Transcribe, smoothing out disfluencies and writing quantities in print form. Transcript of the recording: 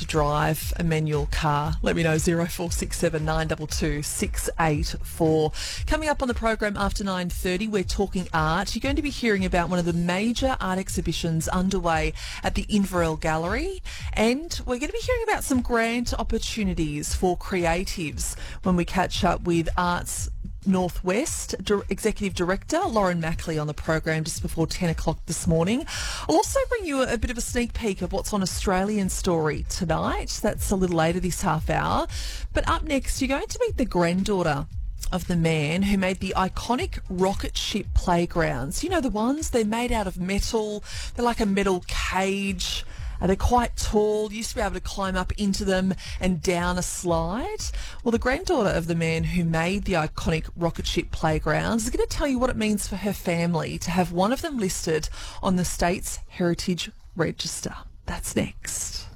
drive a manual car? Let me know, 0467 922 684. Coming up on the program after 9:30, we're talking art. You're going to be hearing about one of the major art exhibitions underway at the Inverell Gallery, and we're going to be hearing about some grant opportunities for creatives when we catch up with Arts Northwest Executive Director Lauren Mackley on the program just before 10 o'clock this morning. I'll also bring you a bit of a sneak peek of what's on Australian Story tonight. That's a little later this half hour. But up next, you're going to meet the granddaughter of the man who made the iconic rocket ship playgrounds. You know, the ones, they're made out of metal. They're like a metal cage. They're quite tall. You used to be able to climb up into them and down a slide. Well, the granddaughter of the man who made the iconic rocket ship playgrounds is going to tell you what it means for her family to have one of them listed on the state's Heritage Register. That's next.